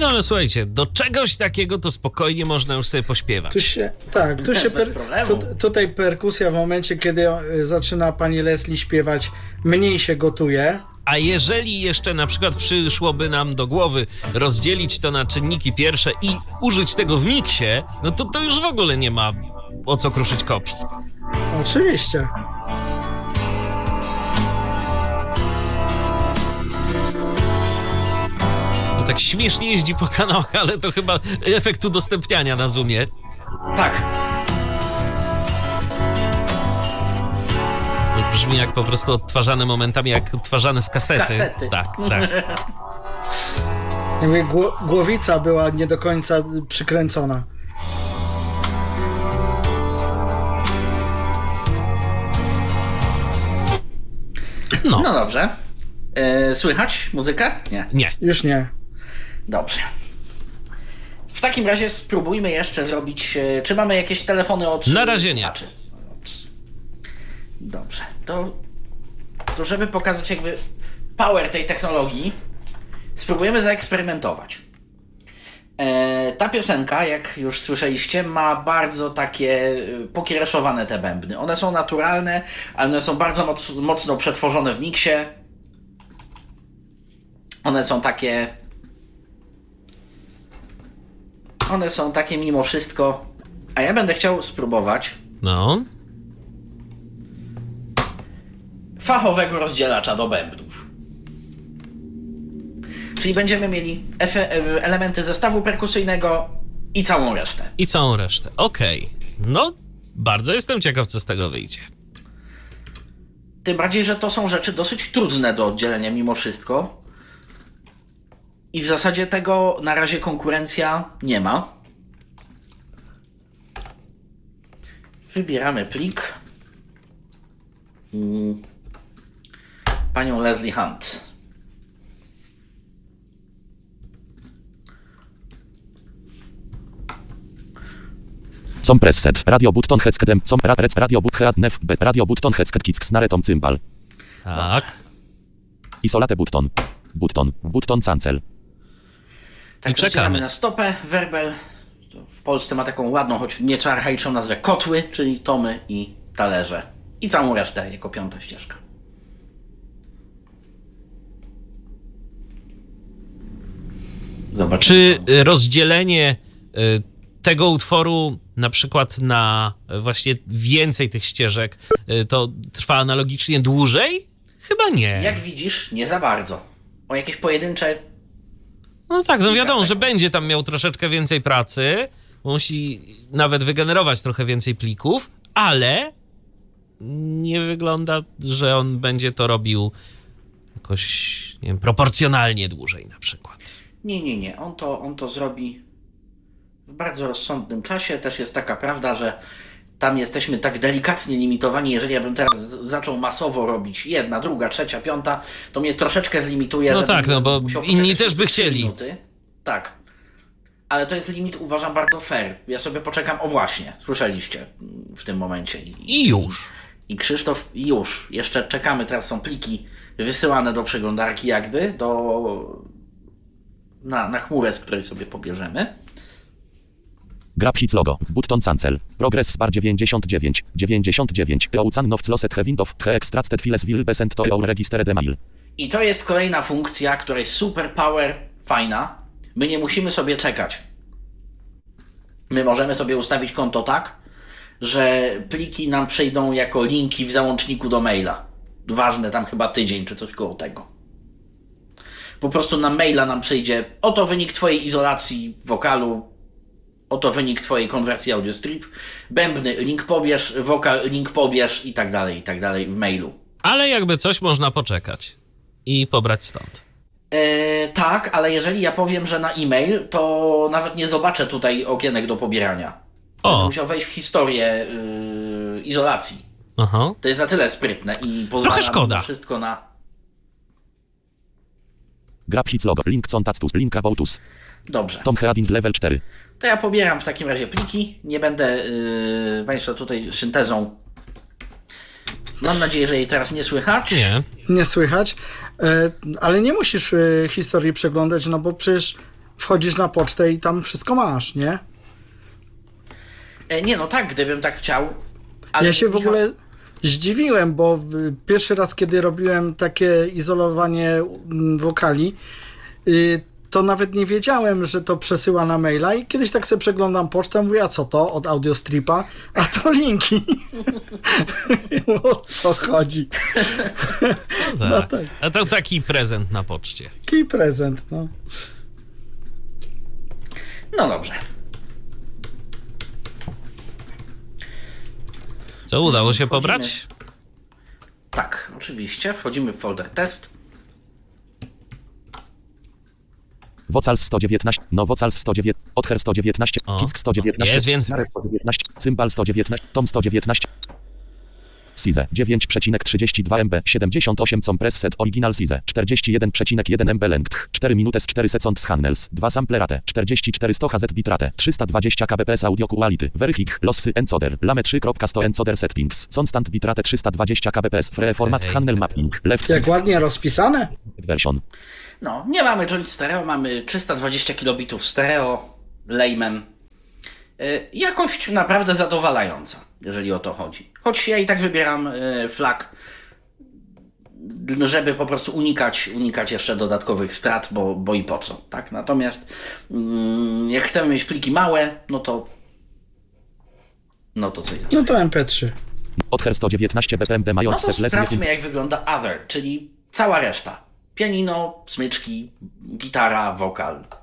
no ale słuchajcie, do czegoś takiego to spokojnie można już sobie pośpiewać. Tutaj perkusja w momencie, kiedy zaczyna pani Leslie śpiewać Mniej się gotuje. A jeżeli jeszcze na przykład przyszłoby nam do głowy rozdzielić to na czynniki pierwsze i użyć tego w miksie, no to już w ogóle nie ma o co kruszyć kopii. Oczywiście. No tak śmiesznie jeździ po kanałach, ale to chyba efekt udostępniania na Zoomie. Tak. To brzmi jak po prostu odtwarzane momentami, jak odtwarzane z kasety. Tak. Jakby głowica była nie do końca przykręcona. No dobrze. Słychać muzykę? Nie. Już nie. Dobrze. W takim razie spróbujmy jeszcze zrobić... Czy mamy jakieś telefony od... Na razie nie. Dobrze. To żeby pokazać jakby power tej technologii, spróbujemy zaeksperymentować. Ta piosenka, jak już słyszeliście, ma bardzo takie pokiereszowane te bębny. One są naturalne, ale one są bardzo mocno przetworzone w miksie. One są takie mimo wszystko. A ja będę chciał spróbować fachowego rozdzielacza do bębnów. Czyli będziemy mieli elementy zestawu perkusyjnego i całą resztę. Okej. No, bardzo jestem ciekaw, co z tego wyjdzie. Tym bardziej, że to są rzeczy dosyć trudne do oddzielenia mimo wszystko. I w zasadzie tego na razie konkurencja nie ma. Wybieramy plik. Panią Leslie Hunt. Com preset, radio button heckdem, com rec, radio but head nef, radio button hecked kick z naretą cymbal. Tak. Isolate button cancel. Tak, i czekamy na stopę. Werbel w Polsce ma taką ładną, choć nieco archaiczną nazwę kotły, czyli tomy i talerze. I całą resztę jako piąta ścieżka. Zobaczymy. Czy rozdzielenie tego utworu na przykład na właśnie więcej tych ścieżek to trwa analogicznie dłużej? Chyba nie. Jak widzisz, nie za bardzo. O jakieś pojedyncze... No tak, no wiadomo, że będzie tam miał troszeczkę więcej pracy, musi nawet wygenerować trochę więcej plików, ale nie wygląda, że on będzie to robił jakoś, nie wiem, proporcjonalnie dłużej na przykład. Nie. On to zrobi w bardzo rozsądnym czasie. Też jest taka prawda, że tam jesteśmy tak delikatnie limitowani. Jeżeli ja bym teraz zaczął masowo robić jedna, druga, trzecia, piąta, to mnie troszeczkę zlimituje. No tak, no bo inni też by chcieli. Minuty. Tak. Ale to jest limit, uważam, bardzo fair. Ja sobie poczekam, o właśnie, słyszeliście w tym momencie. I już. I Krzysztof, już. Jeszcze czekamy, teraz są pliki wysyłane do przeglądarki jakby, na chmurę, z której sobie pobierzemy. Graphics logo, button cancel, progress bar 99, Eucan nowc loset hevindow, extracted files will be sent to your registered email. I to jest kolejna funkcja, która jest super power, fajna. My nie musimy sobie czekać. My możemy sobie ustawić konto tak, że pliki nam przejdą jako linki w załączniku do maila. Ważne tam chyba tydzień czy coś koło tego. Po prostu na maila nam przyjdzie oto wynik twojej izolacji wokalu, oto wynik twojej konwersji audio strip, bębny, link pobierz, wokal, link pobierz i tak dalej w mailu. Ale jakby coś można poczekać i pobrać stąd. Tak, ale jeżeli ja powiem, że na e-mail, to nawet nie zobaczę tutaj okienek do pobierania. Będę musiał wejść w historię izolacji. Aha. To jest na tyle sprytne i pozwala trochę szkoda. Wszystko na... Graphics logo, link contactus, link about us. Dobrze. Tom Heading level 4. To ja pobieram w takim razie pliki. Nie będę Państwa tutaj syntezą. Mam nadzieję, że jej teraz nie słychać. Nie słychać, ale nie musisz historii przeglądać, no bo przecież wchodzisz na pocztę i tam wszystko masz, nie? Nie, no tak, gdybym tak chciał. Ale Ja się w Michał- ogóle zdziwiłem, bo pierwszy raz, kiedy robiłem takie izolowanie wokali, to nawet nie wiedziałem, że to przesyła na maila i kiedyś tak sobie przeglądam pocztę, mówię, a co to? Od Audiostripa? A to linki. O co chodzi? No tak. No tak. A to taki prezent na poczcie. Taki prezent, no. No dobrze. Co, udało się Wchodzimy. pobrać? Tak, oczywiście. Wchodzimy w folder test. Vocals 119, no Vocals 109, Other 119, O, Kick 119, jest, więc- Snare 119, Cymbal 119, Tom 119, Size 9,32 MB, 78 com preset original Size, 41,1 MB length, 4 minutes 4 seconds handles, 2 sample rate, 4400 Hz bitrate, 320 kbps audio quality, very high, lossy encoder, lame 3.100 encoder settings, constant bitrate 320 kbps, free format Hej. handle mapping, left Jak ładnie rozpisane. version. No, nie mamy joint stereo, mamy 320 kilobitów stereo, layman. Jakość naprawdę zadowalająca, jeżeli o to chodzi. Choć ja i tak wybieram FLAC, żeby po prostu unikać jeszcze dodatkowych strat, bo i po co, tak? Natomiast jak chcemy mieć pliki małe, no to coś za. No to MP3. Other 119 BPM No mające to lesnie sprawdźmy, jak wygląda other, czyli cała reszta. Pianino, smyczki, gitara, wokal.